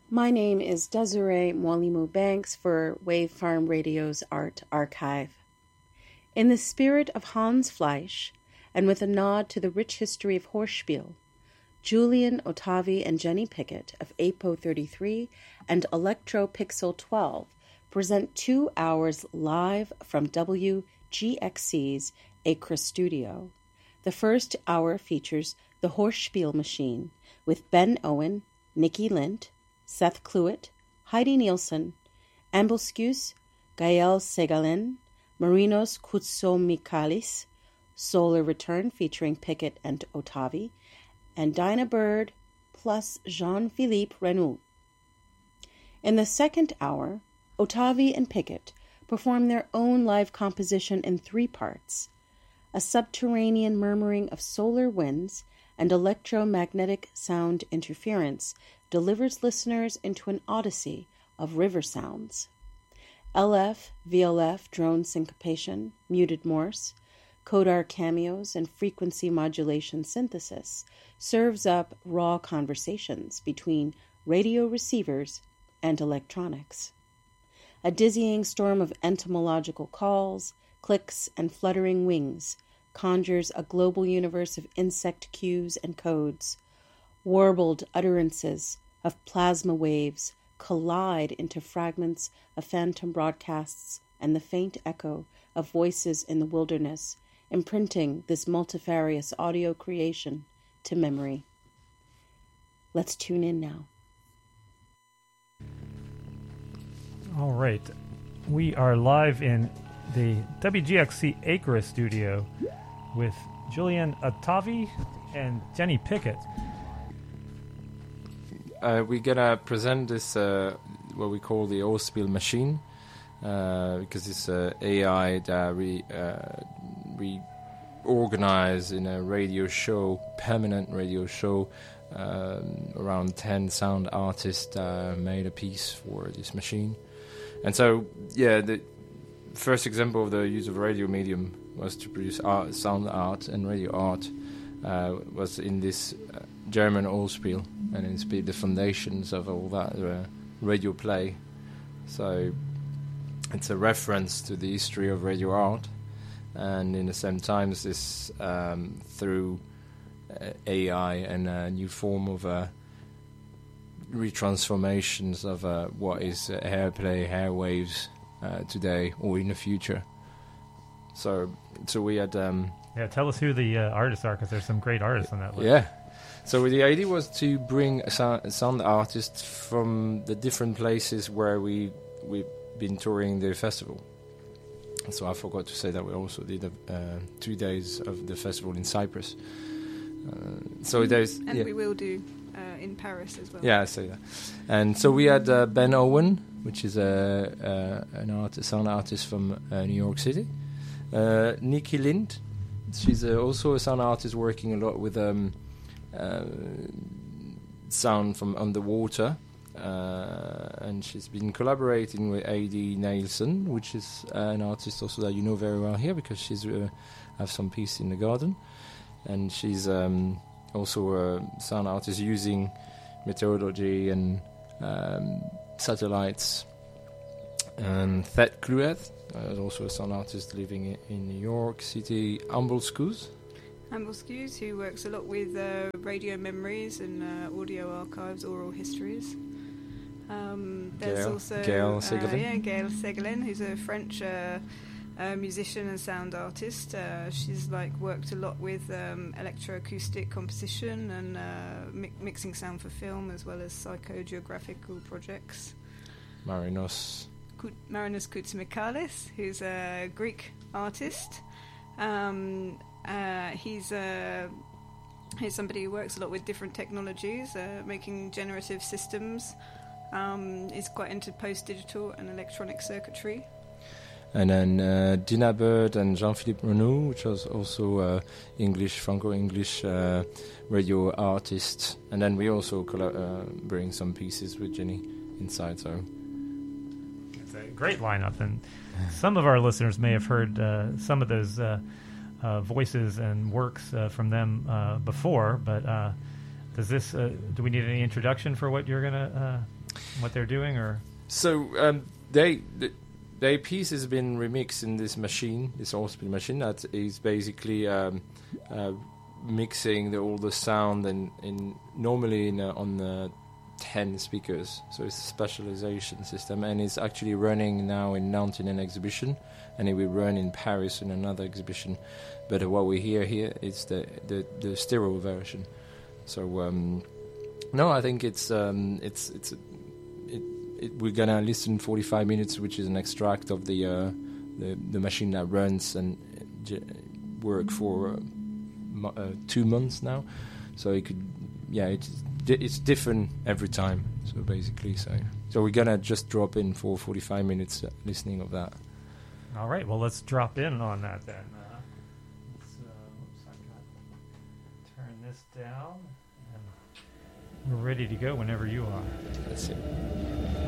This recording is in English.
My name is Desiree Mwalimu Banks for Wave Farm Radio's Art Archive. In the spirit of Hans Fleisch, and with a nod to the rich history of Hörspiel, Julian Otavi and Jenny Pickett of APO 33 and Electro Pixel 12 present 2 hours live from WGXC's Acre Studio. The first hour features the Hörspiel Machine with Ben Owen, Nikki Lint, Seth Cluett, Heidi Nielsen, Ambulscus, Gael Segalin, Marinos Koutsomikalis, Solar Return featuring Pickett and Otavi, and Dinah Bird plus Jean-Philippe Renaud. In the second hour, Otavi and Pickett perform their own live composition in 3 parts: a subterranean murmuring of solar winds and electromagnetic sound interference delivers listeners into an odyssey of river sounds. LF, VLF, drone syncopation, muted Morse, Kodar cameos, and frequency modulation synthesis serves up raw conversations between radio receivers and electronics. A dizzying storm of entomological calls, clicks, and fluttering wings conjures a global universe of insect cues and codes. Warbled utterances of plasma waves collide into fragments of phantom broadcasts and the faint echo of voices in the wilderness, imprinting this multifarious audio creation to memory. Let's tune in now. All right. We are live in the WGXC Acre studio with Julian Otavi and Jenny Pickett. We're gonna present this what we call the Hörspiel machine because it's AI that we organize in a radio show, permanent radio show. Around 10 sound artists made a piece for this machine, and so the first example of the use of radio medium was to produce sound art and radio art. Was in this German Hörspiel, and it's been the foundations of all that radio play. So it's a reference to the history of radio art, and in the same time this through AI and a new form of retransformations of what is airplay, airwaves today or in the future. So we had. Tell us who the artists are, because there's some great artists on that list. Yeah. So the idea was to bring sound artists from the different places where we've been touring the festival. So I forgot to say that we also did 2 days of the festival in Cyprus. We will do in Paris as well. Yeah, I say that. And so we had Ben Owen, which is an sound artist from New York City. Nikki Lind. She's also a sound artist working a lot with sound from underwater, and she's been collaborating with A.D. Nielsen, which is an artist also that you know very well here because she's have some piece in the garden, and she's also a sound artist using meteorology and satellites. And Seth Cluett, also a sound artist living in New York City. Ambulscus, who works a lot with radio memories and audio archives, oral histories. There's also Gael Segalin. Gael Segalin, who's a French musician and sound artist. She's worked a lot with electroacoustic composition and mixing sound for film, as well as psychogeographical projects. Marinos Koutsomikalis, who's a Greek artist. He's somebody who works a lot with different technologies, making generative systems. He's quite into post-digital and electronic circuitry. And then Dinah Bird and Jean-Philippe Renaud, which was also Franco-English radio artist. And then we also bring some pieces with Jenny inside, so... Great lineup, and some of our listeners may have heard some of those voices and works from them before. But do we need any introduction for what you're gonna what they're doing, or So their piece has been remixed in this machine, this Allspill machine that is basically mixing all the sound normally on the 10 speakers. So it's a specialization system, and it's actually running now in Nantes in an exhibition, and it will run in Paris in another exhibition. But what we hear here is the stereo version. So no, I think we're gonna listen 45 minutes, which is an extract of the machine that runs and work for 2 months now. So it's different every time. So basically, so we're gonna just drop in for 45 minutes listening of that. all right. Well, let's drop in on that then. I got to turn this down, and we're ready to go whenever you are. That's it.